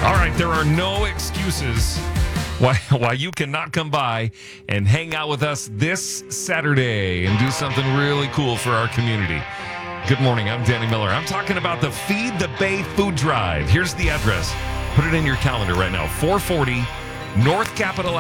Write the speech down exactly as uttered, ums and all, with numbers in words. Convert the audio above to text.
All right, there are no excuses why why you cannot come by and hang out with us this Saturday and do something really cool for our community. Good morning, I'm Danny Miller. I'm talking about the Feed the Bay Food Drive. Here's the address. Put it in your calendar right now. four forty North Capitol